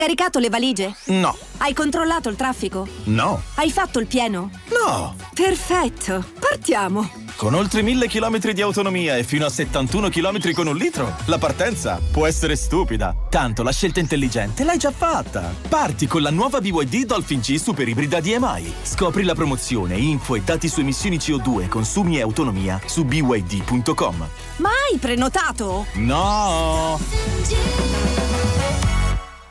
Caricato le valigie? No. Hai controllato il traffico? No. Hai fatto il pieno? No. Perfetto, partiamo. Con oltre 1000 chilometri di autonomia e fino a 71 chilometri con un litro, la partenza può essere stupida. Tanto la scelta intelligente l'hai già fatta. Parti con la nuova BYD Dolphin G Super Ibrida DMI. Scopri la promozione, info e dati su emissioni CO2, consumi e autonomia su byd.com. Ma hai prenotato? No!